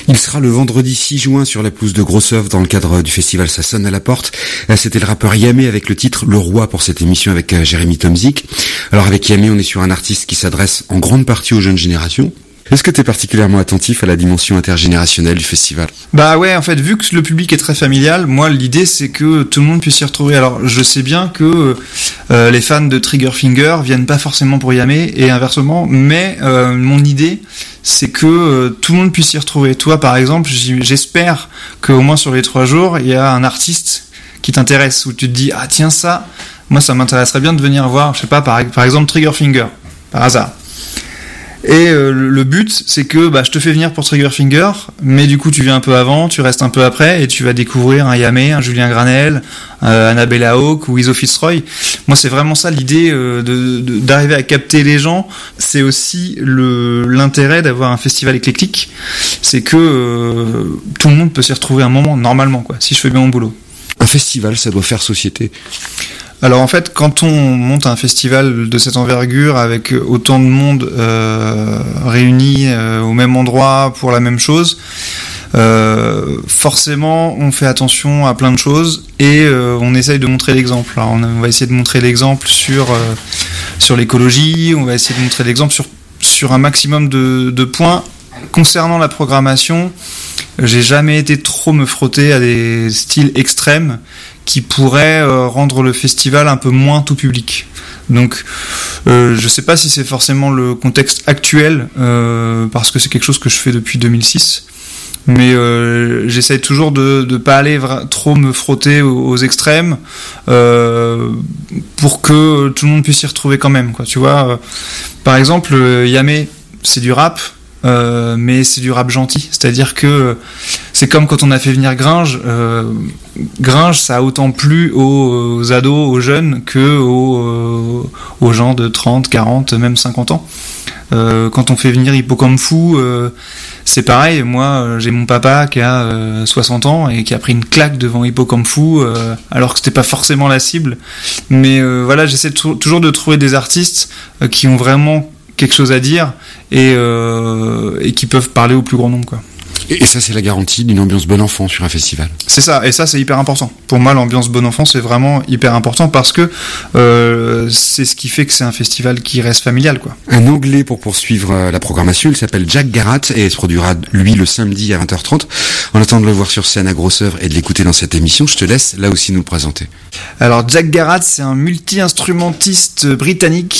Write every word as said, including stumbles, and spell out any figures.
Il sera le vendredi six juin sur la pelouse de Grossoeuvre dans le cadre du festival Ça sonne à la porte. C'était le rappeur Yamé avec le titre Le Roi pour cette émission avec Jérémy Tomzik. Alors avec Yamé, on est sur un artiste qui s'adresse en grande partie aux jeunes générations. Est-ce que tu es particulièrement attentif à la dimension intergénérationnelle du festival ? Bah ouais, en fait, vu que le public est très familial, moi l'idée c'est que tout le monde puisse s'y retrouver. Alors je sais bien que euh, les fans de Triggerfinger viennent pas forcément pour Yamé et inversement, mais euh, mon idée c'est que euh, tout le monde puisse s'y retrouver. Toi par exemple, j'espère qu'au moins sur les trois jours, il y a un artiste qui t'intéresse, où tu te dis ah tiens ça, moi ça m'intéresserait bien de venir voir, je sais pas, par, par exemple Triggerfinger, par hasard. Et euh, le but, c'est que bah, je te fais venir pour Triggerfinger, mais du coup tu viens un peu avant, tu restes un peu après, et tu vas découvrir un Yamé, un Julien Granel, euh, Annabella Hawke ou Iso Fitzroy. Moi c'est vraiment ça l'idée euh, de, de, d'arriver à capter les gens. C'est aussi le, l'intérêt d'avoir un festival éclectique, c'est que euh, tout le monde peut s'y retrouver un moment, normalement, quoi, si je fais bien mon boulot. Un festival, ça doit faire société. Alors en fait, quand on monte un festival de cette envergure avec autant de monde euh, réuni euh, au même endroit pour la même chose, euh, forcément on fait attention à plein de choses et euh, on essaye de montrer l'exemple. Alors, on, on va essayer de montrer l'exemple sur euh, sur l'écologie, on va essayer de montrer l'exemple sur sur un maximum de, de points. Concernant la programmation, j'ai jamais été trop me frotter à des styles extrêmes qui pourraient euh, rendre le festival un peu moins tout public. Donc, euh, je sais pas si c'est forcément le contexte actuel, euh, parce que c'est quelque chose que je fais depuis deux mille six, mais euh, j'essaye toujours de de pas aller vra- trop me frotter aux, aux extrêmes, euh, pour que tout le monde puisse s'y retrouver quand même, quoi. Tu vois, euh, par exemple, Yamé, c'est du rap. Euh, mais c'est du rap gentil, c'est-à-dire que c'est comme quand on a fait venir Gringe. Euh, Gringe, ça a autant plu aux, aux ados, aux jeunes, que aux, euh, aux gens de trente, quarante, même cinquante ans. Euh, quand on fait venir Hippocampe Fou, euh, c'est pareil. Moi, j'ai mon papa qui a euh, soixante ans et qui a pris une claque devant Hippocampe Fou, euh, alors que c'était pas forcément la cible. Mais euh, voilà, j'essaie t- toujours de trouver des artistes euh, qui ont vraiment quelque chose à dire et, euh, et qui peuvent parler au plus grand nombre, quoi. Et, et ça, c'est la garantie d'une ambiance bon enfant sur un festival. C'est ça, et ça, c'est hyper important. Pour moi, l'ambiance bon enfant, c'est vraiment hyper important parce que euh, c'est ce qui fait que c'est un festival qui reste familial, quoi. Un Anglais pour poursuivre euh, la programmation, il s'appelle Jack Garratt et il se produira, lui, le samedi à vingt heures trente. En attendant de le voir sur scène à Grossoeuvre et de l'écouter dans cette émission, je te laisse là aussi nous le présenter. Alors, Jack Garratt, c'est un multi-instrumentiste britannique